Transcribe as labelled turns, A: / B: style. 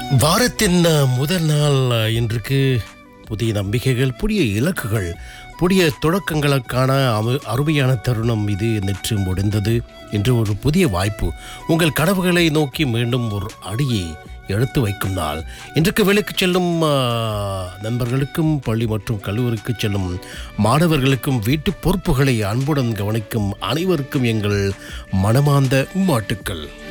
A: வாரத்தின் முதல் நாள் இன்றைக்கு புதிய நம்பிக்கைகள், புதிய இலக்குகள், புதிய தொடக்கங்களுக்கான அருமையான தருணம் இது. நேற்று முடிந்தது. இன்று ஒரு புதிய வாய்ப்பு. உங்கள் கனவுகளை நோக்கி மீண்டும் ஒரு அடியை எடுத்து வைக்கும் நாள். இன்றைக்கு வேலைக்கு செல்லும் நண்பர்களுக்கும், பள்ளி மற்றும் கல்லூரிக்கு செல்லும் மாணவர்களுக்கும், வீட்டு பொறுப்புகளை அன்புடன் கவனிக்கும் அனைவருக்கும் எங்கள் மனமார்ந்த வாழ்த்துக்கள்.